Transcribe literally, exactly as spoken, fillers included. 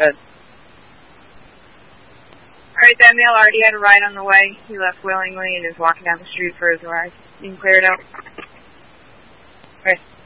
Good. Alright, that male already had a ride on the way. He left willingly and is walking down the street for his ride. You can clear it out. Okay.